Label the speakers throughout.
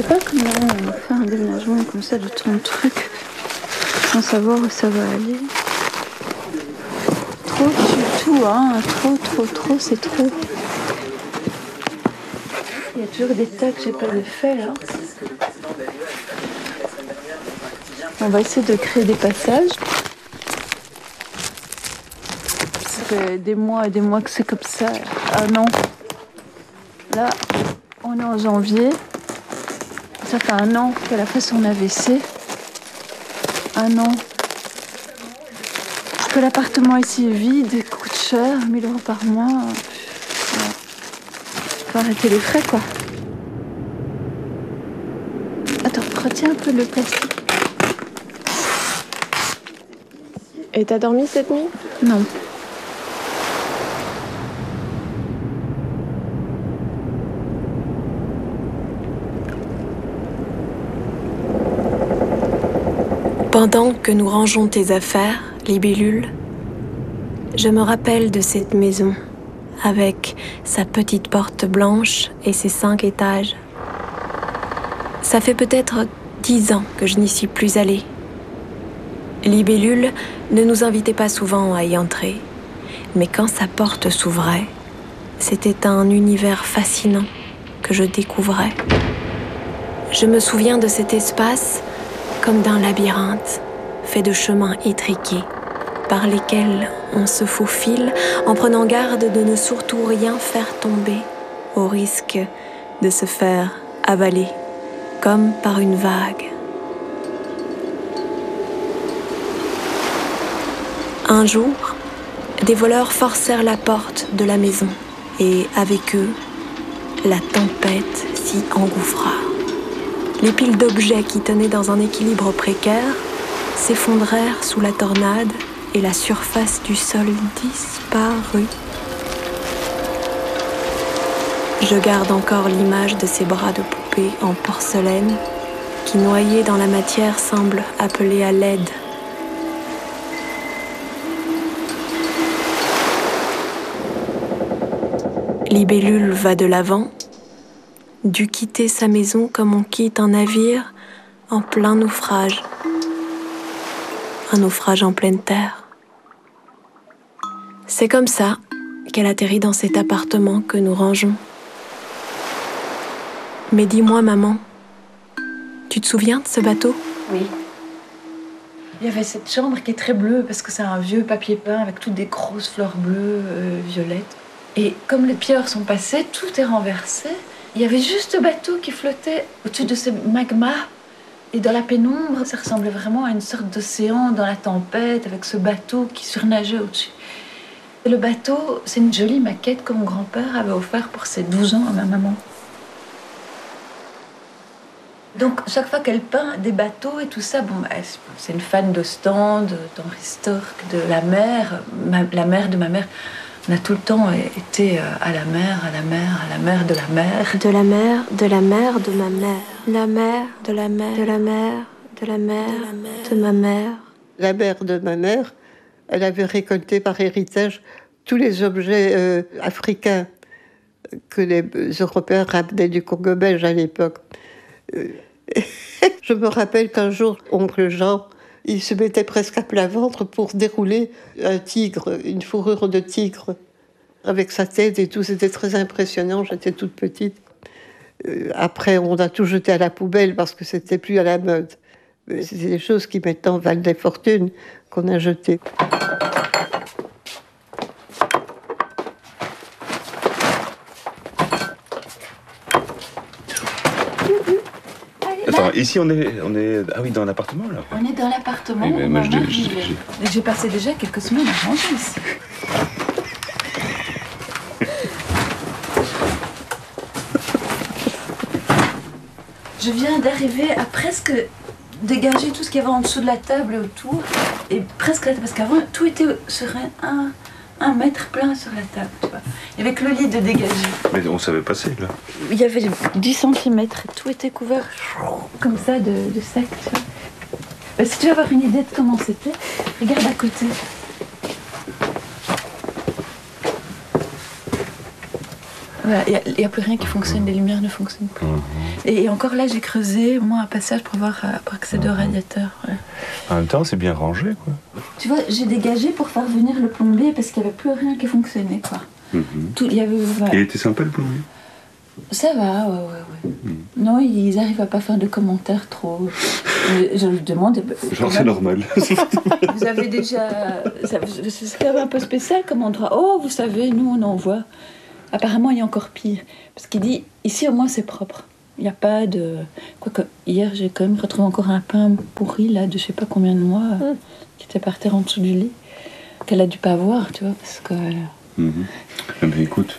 Speaker 1: sais pas comment on fait un déménagement comme ça de ton truc sans savoir où ça va aller. Trop tout, hein. Trop, c'est trop. Il y a toujours des tas que j'ai pas de fait là. On va essayer de créer des passages. Ça fait des mois et des mois que c'est comme ça. Ah non. Là, on est en janvier. Ça fait 1 an qu'elle a fait son AVC. 1 an. Parce que l'appartement ici est vide, il coûte cher, 1 000 € par mois. Voilà. Faut arrêter les frais, quoi. Attends, retiens un peu le plastique.
Speaker 2: Et t'as dormi cette nuit ?
Speaker 1: Non.
Speaker 3: Pendant que nous rangeons tes affaires, Libellule, je me rappelle de cette maison, avec sa petite porte blanche et ses 5 étages. Ça fait peut-être 10 ans que je n'y suis plus allée. Libellule ne nous invitait pas souvent à y entrer, mais quand sa porte s'ouvrait, c'était un univers fascinant que je découvrais. Je me souviens de cet espace comme d'un labyrinthe, fait de chemins étriqués, par lesquels on se faufile en prenant garde de ne surtout rien faire tomber, au risque de se faire avaler, comme par une vague. Un jour, des voleurs forcèrent la porte de la maison, et avec eux, la tempête s'y engouffra. Les piles d'objets qui tenaient dans un équilibre précaire s'effondrèrent sous la tornade et la surface du sol disparut. Je garde encore l'image de ces bras de poupée en porcelaine qui, noyés dans la matière, semblent appeler à l'aide. Libellule va de l'avant, dut quitter sa maison comme on quitte un navire en plein naufrage. Un naufrage en pleine terre. C'est comme ça qu'elle atterrit dans cet appartement que nous rangeons. Mais dis-moi, maman, tu te souviens de ce bateau ?
Speaker 1: Oui. Il y avait cette chambre qui est très bleue parce que c'est un vieux papier peint avec toutes des grosses fleurs bleues, violettes. Et comme les pierres sont passées, tout est renversé. Il y avait juste le bateau qui flottait au-dessus de ce magma. Et dans la pénombre, ça ressemblait vraiment à une sorte d'océan dans la tempête, avec ce bateau qui surnageait au-dessus. Et le bateau, c'est une jolie maquette que mon grand-père avait offert pour ses 12 ans à ma maman. Donc, chaque fois qu'elle peint des bateaux et tout ça, bon, c'est une fan d'Ostende, d'Henri Storck, de la mer de ma mère. On a tout le temps été à la mer de la mer.
Speaker 3: De la mer de ma mère. La mer de la mer de la mer de la mer de ma mère.
Speaker 4: La mère de ma mère, elle avait récolté par héritage tous les objets africains que les Européens ramenaient du Congo belge à l'époque. Je me rappelle qu'un jour, oncle Jean, il se mettait presque à plat ventre pour dérouler un tigre, une fourrure de tigre, avec sa tête et tout. C'était très impressionnant, j'étais toute petite. Après, on a tout jeté à la poubelle parce que c'était plus à la mode. C'est des choses qui maintenant valent des fortunes qu'on a jetées.
Speaker 5: Attends, ici on est ah oui, dans l'appartement là.
Speaker 1: On est dans l'appartement.
Speaker 5: Oui, mais moi
Speaker 1: j'ai passé déjà quelques semaines à ranger ici. Je viens d'arriver à presque dégager tout ce qu'il y avait en dessous de la table et autour. Et presque là, parce qu'avant, tout était sur un mètre plein sur la table, tu vois. Avec le lit de dégager.
Speaker 5: Mais on savait passer là.
Speaker 1: Il y avait 10 cm, tout était couvert comme ça de sacs, tu vois. Mais si tu veux avoir une idée de comment c'était, regarde à côté. voilà, il n'y a plus rien qui fonctionne, les lumières ne fonctionnent plus. Et encore là, j'ai creusé, moi, un passage pour accéder au radiateur. Ouais.
Speaker 5: En même temps, c'est bien rangé, quoi.
Speaker 1: Tu vois, j'ai dégagé pour faire venir le plombier parce qu'il n'y avait plus rien qui fonctionnait, quoi. Tout, il y avait, voilà.
Speaker 5: Il était sympa, le plombier?
Speaker 1: Ça va, ouais. Non, ils n'arrivent à pas faire de commentaires trop. Je lui demande.
Speaker 5: Genre, c'est normal.
Speaker 1: Vous avez déjà. C'est quand même un peu spécial comme endroit. Oh, vous savez, nous, on envoie. Apparemment, il y a encore pire. Parce qu'il dit ici, au moins, c'est propre. Il n'y a pas de. Quoique, hier, j'ai quand même retrouvé encore un pain pourri, là, de je sais pas combien de mois, qui était par terre en dessous du lit, qu'elle a dû pas voir, tu vois, parce que.
Speaker 5: Mais écoute.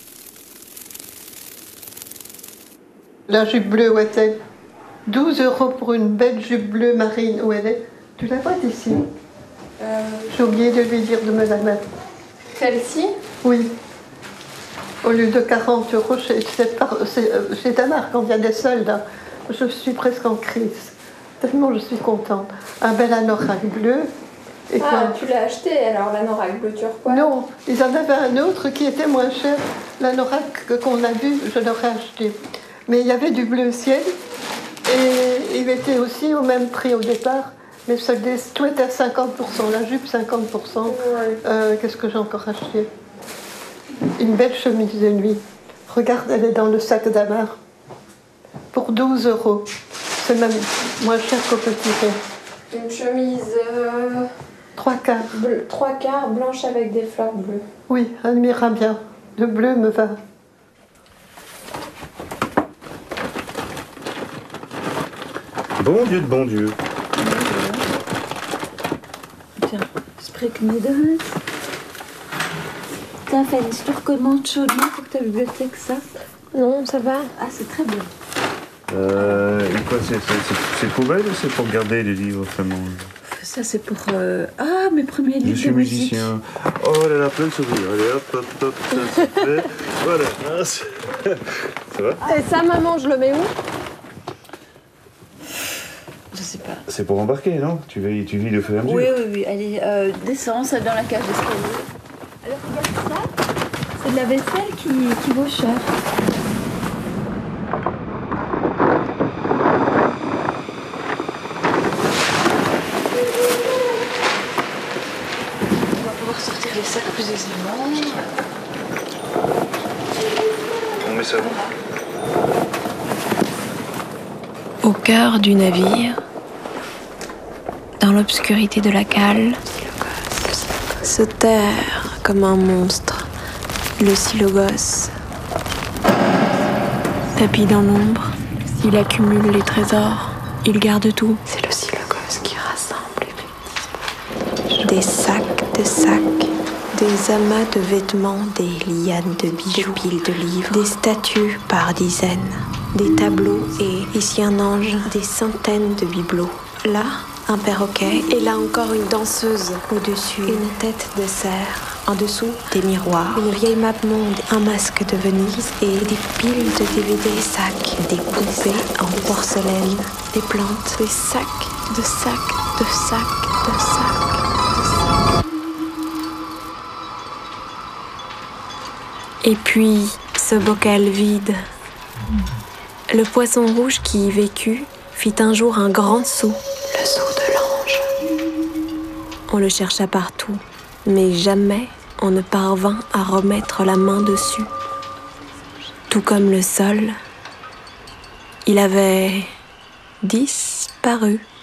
Speaker 4: La jupe bleue où était 12 € pour une belle jupe bleue marine où elle est. Tu la vois d'ici? J'ai oublié de lui dire de me la mettre.
Speaker 2: Celle-ci?
Speaker 4: Oui. Au lieu de 40 € chez ta marque, on vient des soldes. Hein. Je suis presque en crise. Tellement je suis contente. Un bel anorak bleu. Et
Speaker 2: Tu l'as acheté alors l'anorak bleu turquoise?
Speaker 4: Non, ils en avaient un autre qui était moins cher. L'anorak qu'on a vu, je l'aurais acheté. Mais il y avait du bleu ciel et il était aussi au même prix au départ. Mais tout était à 50%, la jupe 50%. Qu'est-ce que j'ai encore acheté? Une belle chemise de nuit. Regarde, elle est dans le sac d'Amar. Pour 12 €. C'est même moins cher qu'au Petit Prix.
Speaker 2: Une chemise
Speaker 4: 3/4.
Speaker 2: 3/4 blanche avec des fleurs bleues.
Speaker 4: Oui, elle m'ira bien. Le bleu me va.
Speaker 5: Bon Dieu de bon Dieu.
Speaker 1: Tiens, Spreeknieders. Tiens, Fanny, je te recommande chaudement pour ta bibliothèque, ça.
Speaker 2: Non, ça va.
Speaker 1: Ah, c'est très bien.
Speaker 5: Quoi, c'est poubelle ou c'est pour garder les livres vraiment?
Speaker 1: Ça, c'est pour... Ah, mes premiers livres.
Speaker 5: Je suis
Speaker 1: de musique.
Speaker 5: musicien. Oh là là, plein de sourires. Allez, hop, ça c'est fait. Voilà. Ça va?
Speaker 2: Et ça, maman, je le mets où?
Speaker 1: Je sais pas.
Speaker 5: C'est pour embarquer, non? Tu vis le fur et à mesure.
Speaker 1: Oui. Allez, descends, ça dans la cage d'escalier. Alors, regarde ça. C'est de la vaisselle qui vaut cher. On va pouvoir sortir les sacs plus aisément.
Speaker 5: On met ça où?
Speaker 3: Au cœur du navire, dans l'obscurité de la cale, se terre comme un monstre, le silogos. Tapis dans l'ombre, il accumule les trésors, il garde tout. C'est le silogos qui rassemble des sacs de sacs, des amas de vêtements, des lianes de bijoux, des piles de livres, des statues par dizaines, des tableaux et, ici un ange, des centaines de bibelots. Là, un perroquet, et là encore une danseuse. Au-dessus, une tête de cerf. En dessous, des miroirs, une vieille map monde, un masque de Venise et des piles de DVD sacs, des poupées en porcelaine, des plantes, des sacs de sacs de sacs de sacs. Et puis, ce bocal vide. Le poisson rouge qui y vécut fit un jour un grand saut. Le saut de l'ange. On le chercha partout, mais jamais on ne parvint à remettre la main dessus. Tout comme le sol, il avait disparu.